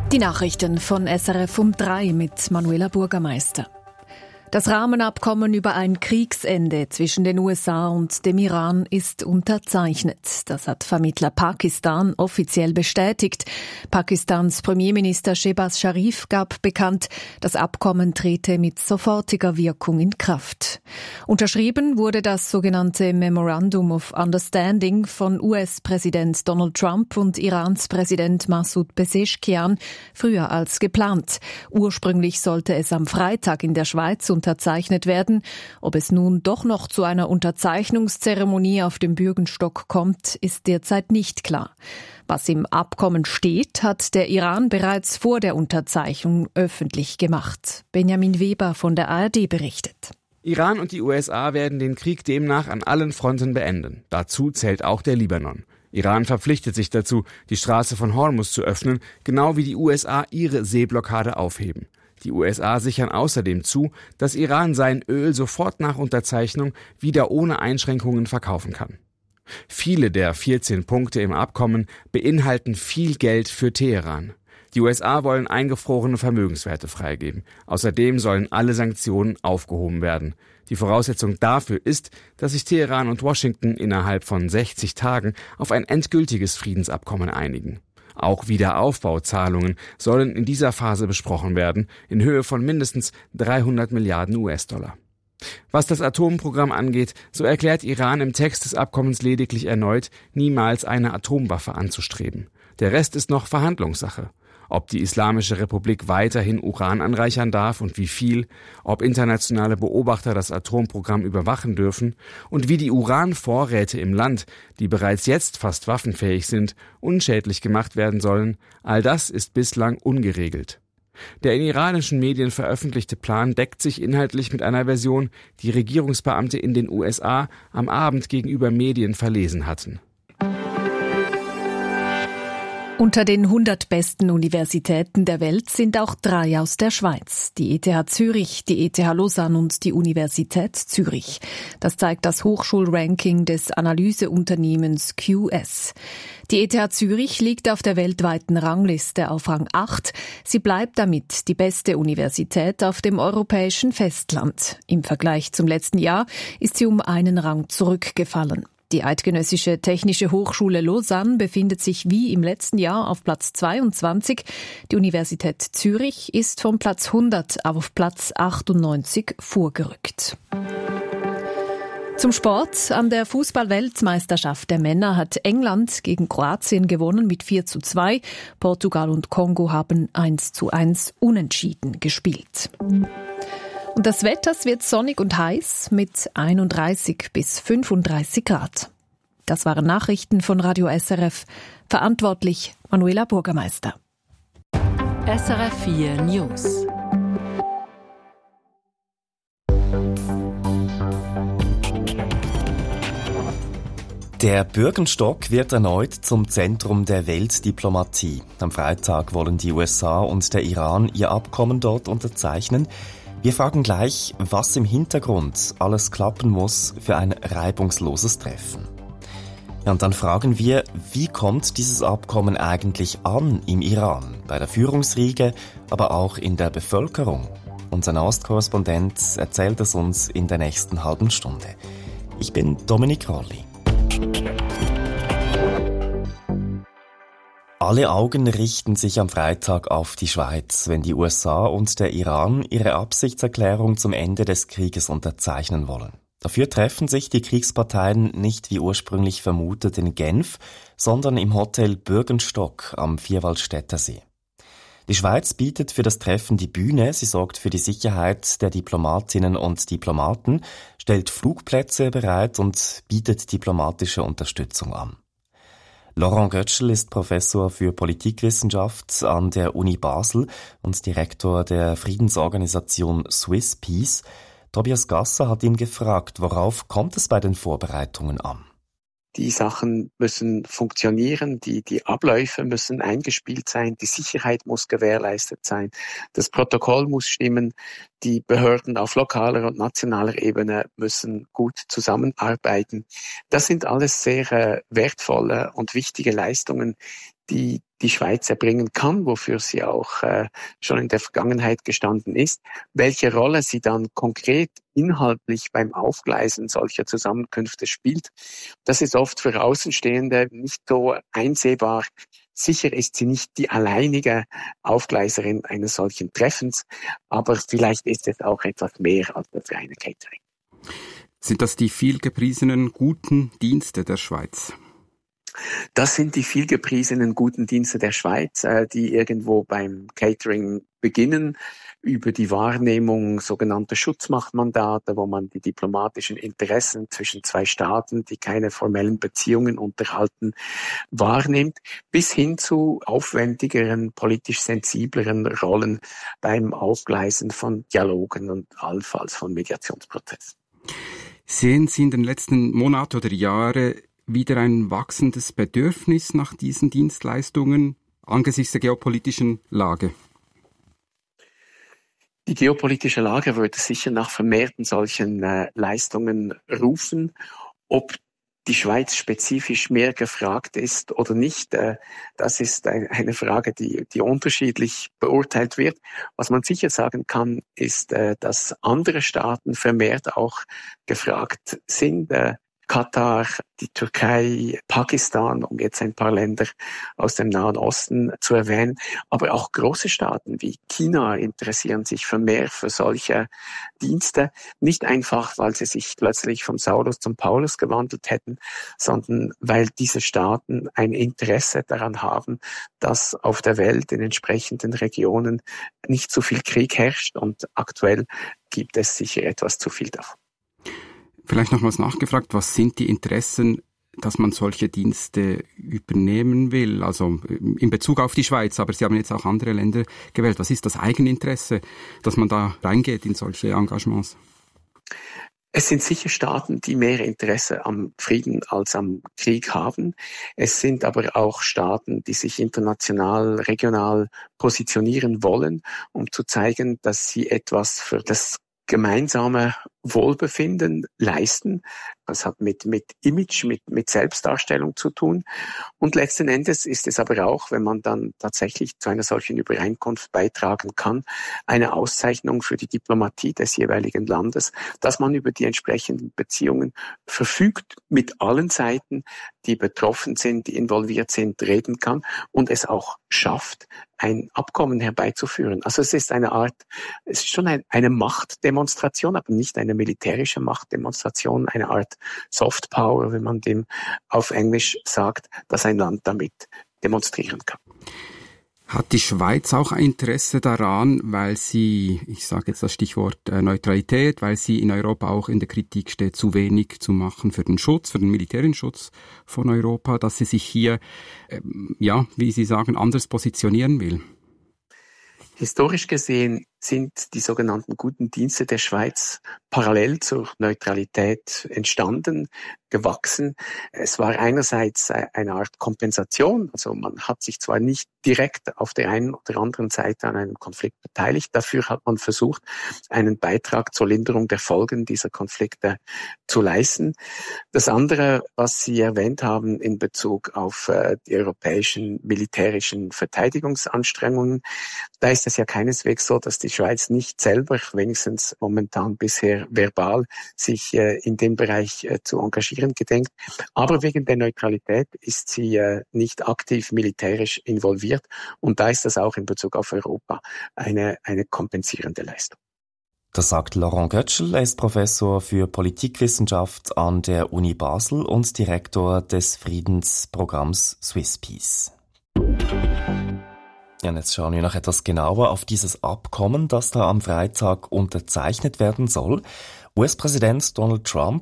Die Nachrichten von SRF um 3 mit Manuela Bürgermeister. Das Rahmenabkommen über ein Kriegsende zwischen den USA und dem Iran ist unterzeichnet. Das hat Vermittler Pakistan offiziell bestätigt. Pakistans Premierminister Shehbaz Sharif gab bekannt, das Abkommen trete mit sofortiger Wirkung in Kraft. Unterschrieben wurde das sogenannte Memorandum of Understanding von US-Präsident Donald Trump und Irans Präsident Masoud Pezeshkian früher als geplant. Ursprünglich sollte es am Freitag in der Schweiz unterzeichnet werden. Ob es nun doch noch zu einer Unterzeichnungszeremonie auf dem Bürgenstock kommt, ist derzeit nicht klar. Was im Abkommen steht, hat der Iran bereits vor der Unterzeichnung öffentlich gemacht. Benjamin Weber von der ARD berichtet. Iran und die USA werden den Krieg demnach an allen Fronten beenden. Dazu zählt auch der Libanon. Iran verpflichtet sich dazu, die Straße von Hormuz zu öffnen, genau wie die USA ihre Seeblockade aufheben. Die USA sichern außerdem zu, dass Iran sein Öl sofort nach Unterzeichnung wieder ohne Einschränkungen verkaufen kann. Viele der 14 Punkte im Abkommen beinhalten viel Geld für Teheran. Die USA wollen eingefrorene Vermögenswerte freigeben. Außerdem sollen alle Sanktionen aufgehoben werden. Die Voraussetzung dafür ist, dass sich Teheran und Washington innerhalb von 60 Tagen auf ein endgültiges Friedensabkommen einigen. Auch Wiederaufbauzahlungen sollen in dieser Phase besprochen werden, in Höhe von mindestens 300 Milliarden US-Dollar. Was das Atomprogramm angeht, so erklärt Iran im Text des Abkommens lediglich erneut, niemals eine Atomwaffe anzustreben. Der Rest ist noch Verhandlungssache. Ob die Islamische Republik weiterhin Uran anreichern darf und wie viel, ob internationale Beobachter das Atomprogramm überwachen dürfen und wie die Uranvorräte im Land, die bereits jetzt fast waffenfähig sind, unschädlich gemacht werden sollen, all das ist bislang ungeregelt. Der in iranischen Medien veröffentlichte Plan deckt sich inhaltlich mit einer Version, die Regierungsbeamte in den USA am Abend gegenüber Medien verlesen hatten. Unter den 100 besten Universitäten der Welt sind auch 3 aus der Schweiz. Die ETH Zürich, die ETH Lausanne und die Universität Zürich. Das zeigt das Hochschulranking des Analyseunternehmens QS. Die ETH Zürich liegt auf der weltweiten Rangliste auf Rang 8. Sie bleibt damit die beste Universität auf dem europäischen Festland. Im Vergleich zum letzten Jahr ist sie um einen Rang zurückgefallen. Die Eidgenössische Technische Hochschule Lausanne befindet sich wie im letzten Jahr auf Platz 22. Die Universität Zürich ist vom Platz 100 auf Platz 98 vorgerückt. Zum Sport. An der Fußball-Weltmeisterschaft der Männer hat England gegen Kroatien gewonnen mit 4:2. Portugal und Kongo haben 1:1 unentschieden gespielt. Und das Wetter wird sonnig und heiß mit 31 bis 35 Grad. Das waren Nachrichten von Radio SRF. Verantwortlich Manuela Bürgermeister. SRF 4 News. Der Bürgenstock wird erneut zum Zentrum der Weltdiplomatie. Am Freitag wollen die USA und der Iran ihr Abkommen dort unterzeichnen. Wir fragen gleich, was im Hintergrund alles klappen muss für ein reibungsloses Treffen. Ja, und dann fragen wir, wie kommt dieses Abkommen eigentlich an im Iran, bei der Führungsriege, aber auch in der Bevölkerung? Unser Nahostkorrespondent erzählt es uns in der nächsten halben Stunde. Ich bin Dominik Rolli. Alle Augen richten sich am Freitag auf die Schweiz, wenn die USA und der Iran ihre Absichtserklärung zum Ende des Krieges unterzeichnen wollen. Dafür treffen sich die Kriegsparteien nicht wie ursprünglich vermutet in Genf, sondern im Hotel Bürgenstock am Vierwaldstätter See. Die Schweiz bietet für das Treffen die Bühne, sie sorgt für die Sicherheit der Diplomatinnen und Diplomaten, stellt Flugplätze bereit und bietet diplomatische Unterstützung an. Laurent Götschel ist Professor für Politikwissenschaft an der Uni Basel und Direktor der Friedensorganisation Swiss Peace. Tobias Gasser hat ihn gefragt, worauf kommt es bei den Vorbereitungen an? Die Sachen müssen funktionieren, die Abläufe müssen eingespielt sein, die Sicherheit muss gewährleistet sein, das Protokoll muss stimmen, die Behörden auf lokaler und nationaler Ebene müssen gut zusammenarbeiten. Das sind alles sehr wertvolle und wichtige Leistungen, die die Schweiz erbringen kann, wofür sie auch schon in der Vergangenheit gestanden ist. Welche Rolle sie dann konkret inhaltlich beim Aufgleisen solcher Zusammenkünfte spielt, das ist oft für Außenstehende nicht so einsehbar. Sicher ist sie nicht die alleinige Aufgleiserin eines solchen Treffens, aber vielleicht ist es auch etwas mehr als das reine Catering. Sind das die vielgepriesenen guten Dienste der Schweiz? Das sind die vielgepriesenen guten Dienste der Schweiz, die irgendwo beim Catering beginnen, über die Wahrnehmung sogenannter Schutzmachtmandate, wo man die diplomatischen Interessen zwischen zwei Staaten, die keine formellen Beziehungen unterhalten, wahrnimmt, bis hin zu aufwendigeren, politisch sensibleren Rollen beim Aufgleisen von Dialogen und allenfalls von Mediationsprozessen. Sehen Sie in den letzten Monaten oder Jahren wieder ein wachsendes Bedürfnis nach diesen Dienstleistungen angesichts der geopolitischen Lage? Die geopolitische Lage würde sicher nach vermehrten solchen Leistungen rufen. Ob die Schweiz spezifisch mehr gefragt ist oder nicht, das ist eine Frage, die unterschiedlich beurteilt wird. Was man sicher sagen kann, ist, dass andere Staaten vermehrt auch gefragt sind. Katar, die Türkei, Pakistan, um jetzt ein paar Länder aus dem Nahen Osten zu erwähnen. Aber auch große Staaten wie China interessieren sich vermehrt für solche Dienste. Nicht einfach, weil sie sich plötzlich vom Saulus zum Paulus gewandelt hätten, sondern weil diese Staaten ein Interesse daran haben, dass auf der Welt in entsprechenden Regionen nicht zu viel Krieg herrscht. Und aktuell gibt es sicher etwas zu viel davon. Vielleicht nochmals nachgefragt, was sind die Interessen, dass man solche Dienste übernehmen will? Also in Bezug auf die Schweiz, aber Sie haben jetzt auch andere Länder gewählt. Was ist das Eigeninteresse, dass man da reingeht in solche Engagements? Es sind sicher Staaten, die mehr Interesse am Frieden als am Krieg haben. Es sind aber auch Staaten, die sich international, regional positionieren wollen, um zu zeigen, dass sie etwas für das gemeinsame Wohlbefinden leisten. Das hat mit Image, mit Selbstdarstellung zu tun. Und letzten Endes ist es aber auch, wenn man dann tatsächlich zu einer solchen Übereinkunft beitragen kann, eine Auszeichnung für die Diplomatie des jeweiligen Landes, dass man über die entsprechenden Beziehungen verfügt, mit allen Seiten, die betroffen sind, die involviert sind, reden kann und es auch schafft, ein Abkommen herbeizuführen. Also es ist es ist schon eine Machtdemonstration, aber nicht eine militärische Machtdemonstration, eine Art Soft Power, wenn man dem auf Englisch sagt, dass ein Land damit demonstrieren kann. Hat die Schweiz auch ein Interesse daran, weil sie, ich sage jetzt das Stichwort Neutralität, weil sie in Europa auch in der Kritik steht, zu wenig zu machen für den Schutz, für den militären Schutz von Europa, dass sie sich hier, wie Sie sagen, anders positionieren will? Historisch gesehen sind die sogenannten guten Dienste der Schweiz parallel zur Neutralität entstanden, gewachsen. Es war einerseits eine Art Kompensation, also man hat sich zwar nicht direkt auf der einen oder anderen Seite an einem Konflikt beteiligt, dafür hat man versucht, einen Beitrag zur Linderung der Folgen dieser Konflikte zu leisten. Das andere, was Sie erwähnt haben in Bezug auf die europäischen militärischen Verteidigungsanstrengungen, da ist es ja keineswegs so, dass die Schweiz nicht selber, wenigstens momentan bisher verbal, sich in dem Bereich zu engagieren gedenkt. Aber wegen der Neutralität ist sie nicht aktiv militärisch involviert. Und da ist das auch in Bezug auf Europa eine kompensierende Leistung. Das sagt Laurent Götschel, er ist Professor für Politikwissenschaft an der Uni Basel und Direktor des Friedensprogramms Swiss Peace. Ja, und jetzt schauen wir noch etwas genauer auf dieses Abkommen, das da am Freitag unterzeichnet werden soll. US-Präsident Donald Trump